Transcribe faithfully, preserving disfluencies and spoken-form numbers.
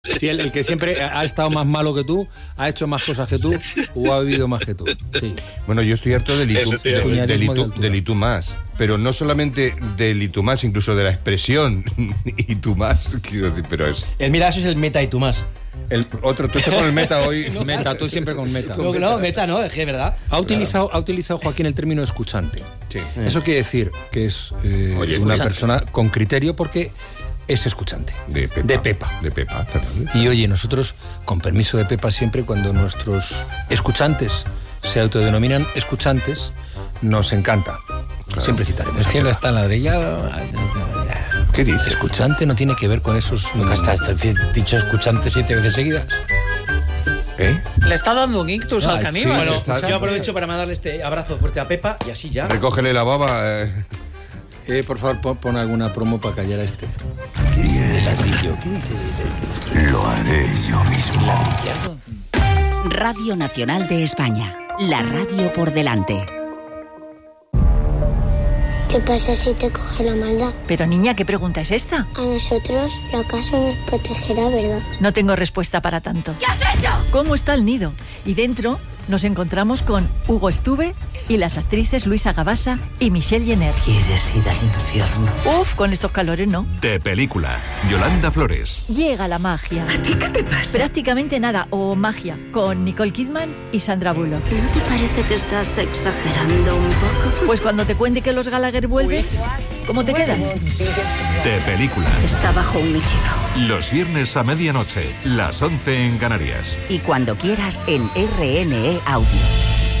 Sí, el, el que siempre ha estado más malo que tú, ha hecho más cosas que tú o ha vivido más que tú. Sí. Bueno, yo estoy harto del y tú, de, del, de, y tú, del y tú más, pero no solamente del y tú más, incluso de la expresión y tú más, quiero decir, pero es... El mira, eso es el meta y tú más. El otro, tú estás con el meta hoy. No, meta, tú siempre con meta. No, no, meta no, es que es verdad. Ha utilizado, claro. ha utilizado Joaquín el término escuchante. Sí. Eso quiere decir que es eh, Oye, una escuchante. persona con criterio porque es escuchante. De Pepa. De Pepa. De Pepa, Fernández. Y oye, nosotros, con permiso de Pepa, siempre cuando nuestros escuchantes se autodenominan escuchantes, nos encanta. Claro. Siempre citaremos. El cielo está enladrillado. ¿Qué dice? Escuchante no tiene que ver con esos... Nunca está dicho escuchante siete veces seguidas. ¿Eh? Le está dando un ictus no, al caníbal. Sí, bueno, está, yo aprovecho para mandarle este abrazo fuerte a Pepa y así ya. Recógele la baba. Eh. Eh, por favor, pon, pon alguna promo para callar a este. ¿Qué dice el ladrillo? ¿Qué dice el... Lo haré yo mismo. Radio Nacional de España. La radio por delante. ¿Qué pasa si te coge la maldad? Pero niña, ¿qué pregunta es esta? A nosotros, la casa nos protegerá, ¿verdad? No tengo respuesta para tanto. ¿Qué has hecho? ¿Cómo está el nido? Y dentro nos encontramos con Hugo Estuve y las actrices Luisa Gabasa y Michelle Jenner. ¿Quieres ir al infierno? Uf, con estos calores no. De película, Yolanda Flores. Llega la magia. ¿A ti qué te pasa? Prácticamente nada, o magia, con Nicole Kidman y Sandra Bullock. ¿No te parece que estás exagerando un poco? Pues cuando te cuente que los Gallagher vuelven, ¿cómo te quedas? De película. Está bajo un hechizo. Los viernes a medianoche, las once en Canarias. Y cuando quieras en R N E Audio.